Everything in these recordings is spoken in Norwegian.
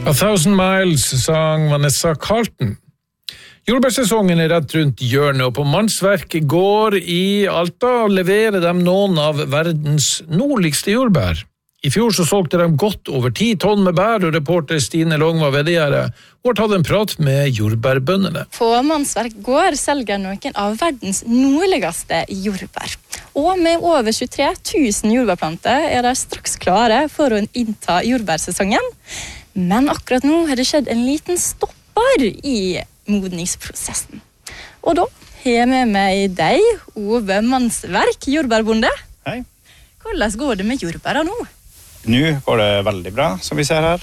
A Thousand Miles sang Vanessa Carlton. Jordbærsesongen rett rundt hjørnet, og på Mannsverk går i Alta og leverer dem noen av verdens nordligste jordbær. I fjor så solgte de godt over 10 tonn med bær, og reporter Stine Long var ved det her, og har tatt en prat med jordbærbøndene. På Mannsverk gård selger noen av verdens nordligste jordbær. Og med over 23 000 jordbærplanter de straks klare for å innta jordbærsesongen. Men akkurat nå har det skjedd en liten stopper i modningsprosessen. Og da har jeg med meg deg, Ove Mannsverk, jordbærbonde. Hei. Hvordan går det med jordbæra nå? Nå går det veldig bra, som vi ser her.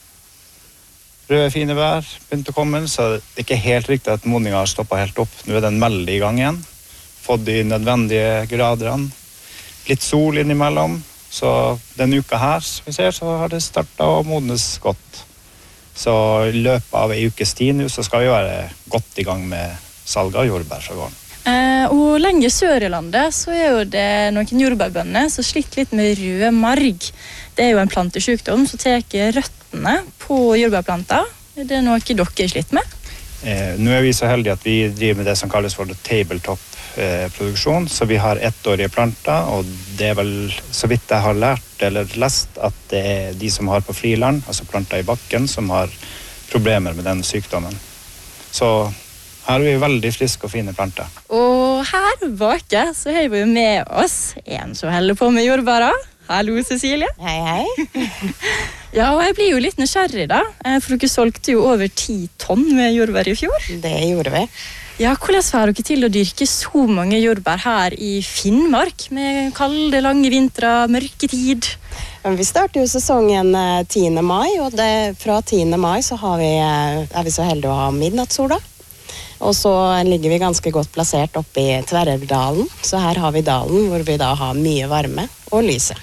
Røde, fine bær begynte å komme, så det er ikke helt riktig at modningen har stoppet helt opp. Nå er den veldig i gang igjen. Fått de nødvendige graderne. Litt sol innimellom. Så denne uka her, som vi ser, så har det startet å modnes godt. Så i løpet av en ukes tid nå, så skal vi være godt i gang med salg av jordbær fra gården. Og lenger sør i landet så er jo det noen jordbærbønder som sliter litt med rød marg. Det er jo en plantesjukdom som tar røttene på jordbærplanter. Er det noe dere sliter med? Nå er vi så heldige at vi driver med det som kalles for tabletop-produksjon, så vi har ettårige planter, og det er vel, så vidt jeg har lært eller lest, at det er de som har på friland, altså planter i bakken, som har problemer med den sykdommen. Så her er vi veldig friske og fine planter. Og her bake så har vi med oss en som holder på med jordbæra. Hallo, Cecilie. Hei, hei. Ja, og jeg blir jo litt nysgjerrig da, for dere solgte jo over 10 tonn med jordbær i fjor. Det gjorde vi. Ja, hvordan får dere til å dyrke så mange jordbær her i Finnmark, med kalde, lange vintre, mørketid? Vi starter jo sesongen 10. mai, og fra 10. mai så er vi så heldige å ha midnattssola. Og så ligger vi ganske godt plassert oppe i Tverrelvdalen, så her har vi dalen hvor vi da har mye varme og lyse.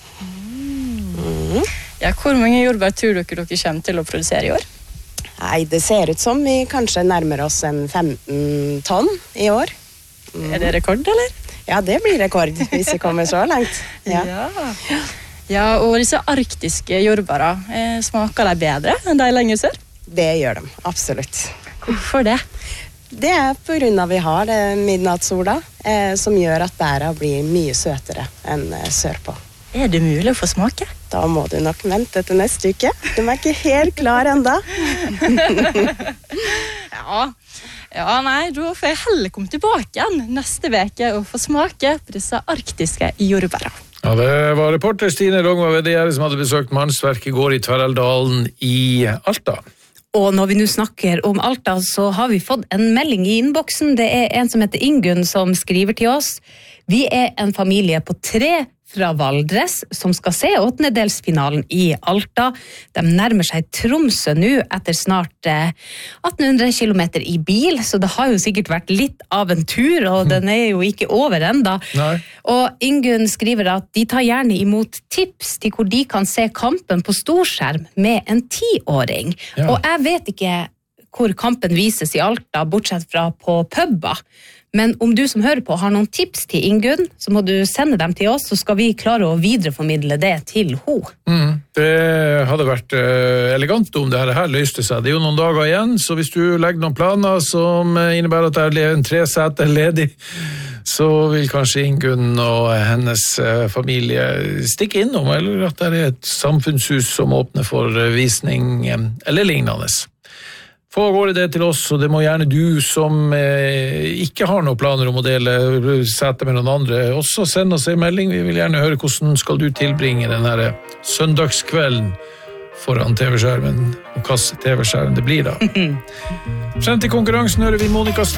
Ja, hvor mange jordbær tror dere kommer til å produsere i år? Nei, det ser ut som vi kanskje nærmer oss en 15 tonn i år. Er det rekord, eller? Ja, det blir rekord, hvis vi kommer så langt. Ja, og disse arktiske jordbæra, smaker de bedre enn de lenger sør? Det gjør de, absolutt. Hvorfor det? Det er på grunn av vi har det midnattssola, som gjør at bæra blir mye søtere enn sørpå. Er det mulig å få smake? Da må du nok vente til neste uke. De er ikke helt klar enda. Ja, nei, da får jeg heller komme tilbake igjen neste veke og få smake på disse arktiske jordbæra. Ja, det var reporter Stine Long var ved det her som hadde besøkt Mannsverk i går i Tverrelvdalen i Alta. Og når vi nå snakker om Alta, så har vi fått en melding i innboksen. Det er en som heter Ingunn som skriver til oss. Vi er en familie på 3 fra Valdres som skal se 8-delsfinalen i Alta. De nærmer seg Tromsø nå etter snart 1800 kilometer i bil, så det har jo sikkert vært litt av en tur, og den er jo ikke over enda. Nei. Og Ingunn skriver at de tar gjerne imot tips til hvor de kan se kampen på storskjerm med en 10-åring. Ja. Og jeg vet ikke hvor kampen vises i Alta, bortsett fra på pubber. Men om du som hører på har noen tips til Ingunn, så må du sende dem til oss, så skal vi klare å videreformidle det til henne. Det hadde vært elegant om det her løste seg. Det er jo noen dager igjen, så hvis du legger noen planer som innebærer at det er en 3 seter ledig, så vil kanskje Ingunn og hennes familie stikke innom, eller at det er et samfunnshus som åpner for visning eller lignende. Få går det til oss, og det må gjerne du som ikke har noen planer om å dele sete med noen andre, også send oss en melding. Vi vil gjerne høre hvordan skal du tilbringe denne søndagskvelden foran TV-skjermen, og hvilken TV-skjerm det blir da. Frem til konkurransen hører vi Monica